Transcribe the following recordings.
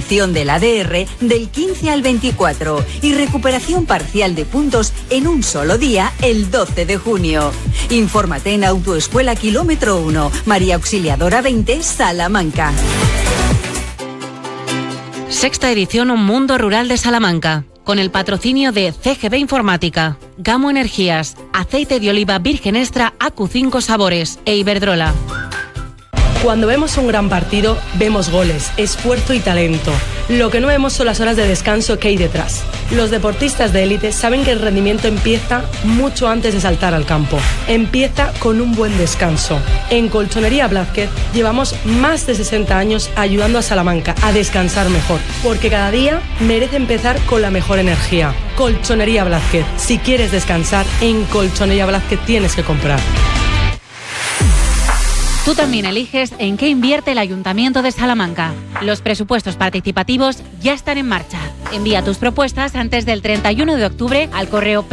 exención del ADR del 15 al 24 y recuperación parcial de puntos en un solo día el 12 de junio. Infórmate en Autoescuela Kilómetro 1, María Auxiliadora 20, Salamanca. Sexta edición Un Mundo Rural de Salamanca, con el patrocinio de CGB Informática, Gamo Energías, Aceite de Oliva Virgen Extra AQ5 Sabores e Iberdrola. Cuando vemos un gran partido, vemos goles, esfuerzo y talento. Lo que no vemos son las horas de descanso que hay detrás. Los deportistas de élite saben que el rendimiento empieza mucho antes de saltar al campo. Empieza con un buen descanso. En Colchonería Blázquez llevamos más de 60 años ayudando a Salamanca a descansar mejor, porque cada día merece empezar con la mejor energía. Colchonería Blázquez. Si quieres descansar, en Colchonería Blázquez tienes que comprar. Tú también eliges en qué invierte el Ayuntamiento de Salamanca. Los presupuestos participativos ya están en marcha. Envía tus propuestas antes del 31 de octubre al correo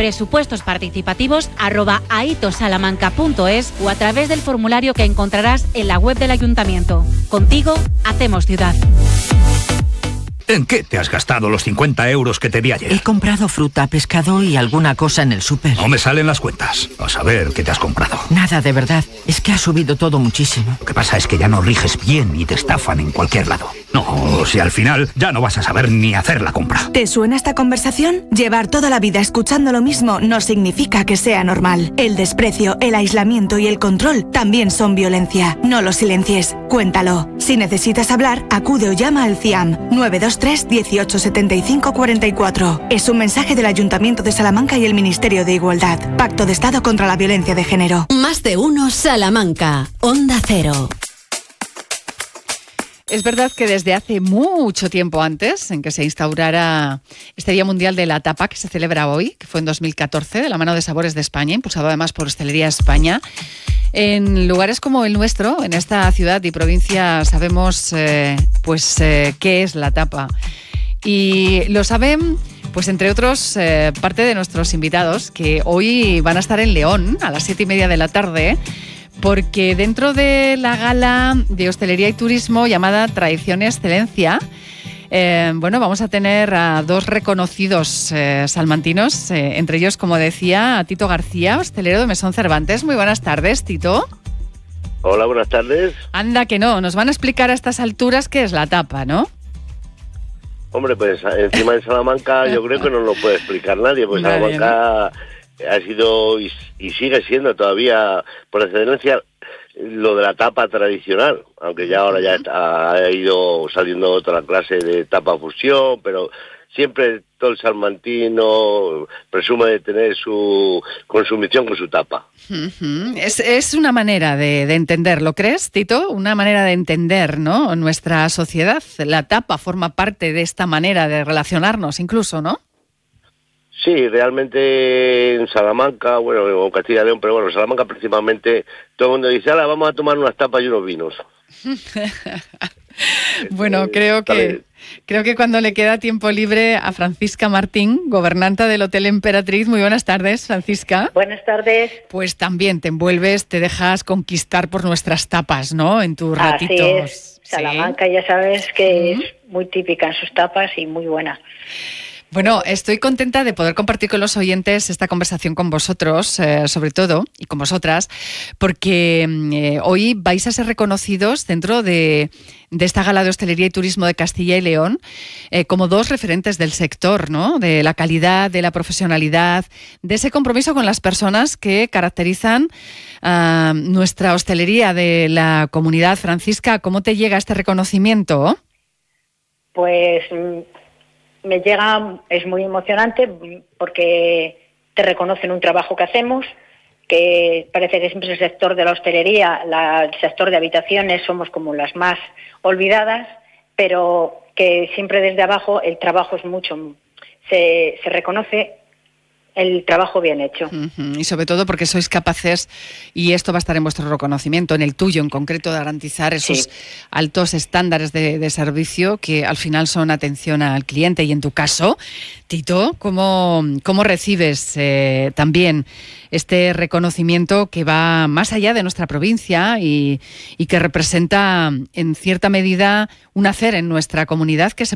presupuestosparticipativos@aitosalamanca.es o a través del formulario que encontrarás en la web del Ayuntamiento. Contigo, hacemos ciudad. ¿En qué te has gastado los 50 euros que te di ayer? He comprado fruta, pescado y alguna cosa en el súper. No me salen las cuentas. A saber qué te has comprado. Nada, de verdad. Es que ha subido todo muchísimo. Lo que pasa es que ya no riges bien y te estafan en cualquier lado. No, si al final ya no vas a saber ni hacer la compra. ¿Te suena esta conversación? Llevar toda la vida escuchando lo mismo no significa que sea normal. El desprecio, el aislamiento y el control también son violencia. No lo silencies, cuéntalo. Si necesitas hablar, acude o llama al CIAM 923 18 75 44. Es un mensaje del Ayuntamiento de Salamanca y el Ministerio de Igualdad. Pacto de Estado contra la Violencia de Género. Más de uno Salamanca. Onda Cero. Es verdad que desde hace mucho tiempo antes, en que se instaurara este Día Mundial de la Tapa, que se celebra hoy, que fue en 2014, de la mano de Sabores de España, impulsado además por Hostelería España, en lugares como el nuestro, en esta ciudad y provincia, sabemos qué es la tapa. Y lo saben, pues entre otros, parte de nuestros invitados, que hoy van a estar en León a las 7:30 de la tarde, porque dentro de la gala de hostelería y turismo llamada Tradición y Excelencia, vamos a tener a dos reconocidos salmantinos, entre ellos, como decía, a Tito García, hostelero de Mesón Cervantes. Muy buenas tardes, Tito. Hola, buenas tardes. Anda que no, nos van a explicar a estas alturas qué es la tapa, ¿no? Hombre, pues encima en Salamanca yo creo que no lo puede explicar nadie, pues Salamanca ha sido y sigue siendo todavía por excelencia lo de la tapa tradicional, aunque ya ahora ha ido saliendo otra clase de tapa fusión, pero siempre todo el salmantino presume de tener su consumición con su tapa. Es una manera de entender, ¿lo crees, Tito? Una manera de entender, ¿no?, nuestra sociedad. La tapa forma parte de esta manera de relacionarnos incluso, ¿no? Sí, realmente en Salamanca, o Castilla y León, pero en Salamanca principalmente, todo el mundo dice, ahora vamos a tomar unas tapas y unos vinos. Bueno, creo que cuando le queda tiempo libre a Francisca Martín, gobernanta del Hotel Emperatriz. Muy buenas tardes, Francisca. Buenas tardes. Pues también te envuelves, te dejas conquistar por nuestras tapas, ¿no?, en tus ratitos. Así es. Salamanca, ¿sí? Ya sabes que es muy típica en sus tapas y muy buena. Bueno, estoy contenta de poder compartir con los oyentes esta conversación con vosotros, sobre todo, y con vosotras, porque hoy vais a ser reconocidos dentro de esta gala de hostelería y turismo de Castilla y León como dos referentes del sector, ¿no?, de la calidad, de la profesionalidad, de ese compromiso con las personas que caracterizan nuestra hostelería de la comunidad. Francisca, ¿cómo te llega este reconocimiento? Pues me llega, es muy emocionante porque te reconocen un trabajo que hacemos, que parece que siempre es el sector de la hostelería, el sector de habitaciones somos como las más olvidadas, pero que siempre desde abajo el trabajo es mucho, se reconoce el trabajo bien hecho. Y sobre todo porque sois capaces, y esto va a estar en vuestro reconocimiento, en el tuyo en concreto, de garantizar esos altos estándares de servicio que al final son atención al cliente. Y en tu caso, Tito, ¿cómo recibes también este reconocimiento que va más allá de nuestra provincia y que representa en cierta medida un hacer en nuestra comunidad que se